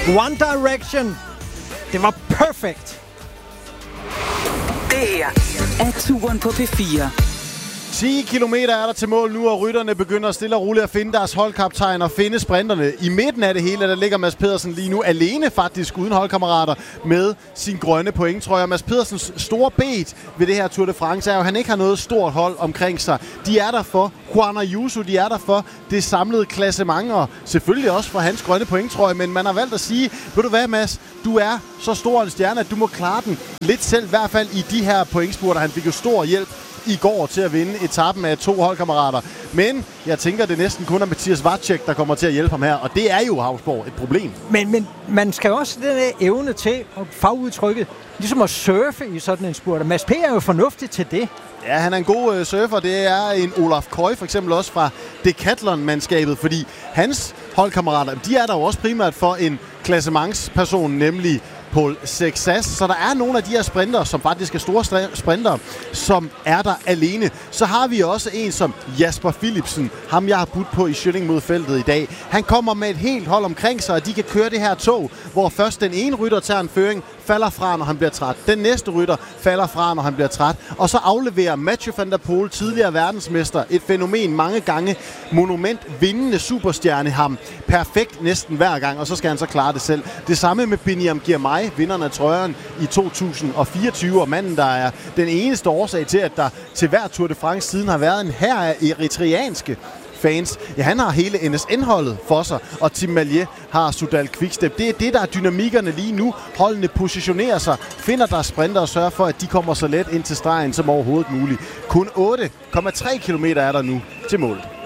One Direction. Det var perfekt. Det her er Turen på P4. 10 kilometer er der til mål nu, og rytterne begynder stille og roligt at finde deres holdkaptajn og finde sprinterne. I midten af det hele, der ligger Mads Pedersen lige nu alene faktisk, uden holdkammerater, med sin grønne pointtrøje. Mads Pedersens store bet ved det her Tour de France er jo, at han ikke har noget stort hold omkring sig. De er der for Juan Ayuso, de er der for det samlede klassement, og selvfølgelig også for hans grønne pointtrøje, men man har valgt at sige, ved du hvad Mads, du er så stor en stjerne, at du må klare den lidt selv, i hvert fald i de her pointspurter. Han fik jo stor hjælp i går til at vinde etappen af 2 holdkammerater. Men jeg tænker, det næsten kun er Mathias Vacek, der kommer til at hjælpe ham her. Og det er jo Hausborg et problem. Men man skal også have den evne til at fagudtrykket, ligesom at surfe i sådan en spurt. Mads P. er jo fornuftig til det. Ja, han er en god surfer. Det er en Olaf Koy for eksempel også fra Decathlon-mandskabet, fordi hans holdkammerater, de er der jo også primært for en klassementsperson, nemlig Paul Sexas. Så der er nogle af de her sprinter, som faktisk er store sprinter, som er der alene. Så har vi også en som Jasper Philipsen, ham jeg har budt på i Schilling mod feltet i dag. Han kommer med et helt hold omkring sig, og de kan køre det her tog, hvor først den ene rytter tager en føring, falder fra, når han bliver træt. Den næste rytter falder fra, når han bliver træt. Og så afleverer Mathieu van der Poel, tidligere verdensmester, et fænomen mange gange, monument vindende superstjerne ham perfekt næsten hver gang, og så skal han så klare det selv. Det samme med Biniam Girmay, vinderen af trøjen i 2024, og manden, der er den eneste årsag til, at der til hver Tour de France siden har været en hær af eritreanske fans. Ja, han har hele NSN-holdet for sig, og Tim Malje har Soudal Quickstep. Det er det, der er dynamikkerne lige nu. Holdene positionerer sig, finder der sprinter og sørger for, at de kommer så let ind til stregen som overhovedet muligt. Kun 8,3 kilometer er der nu til mål.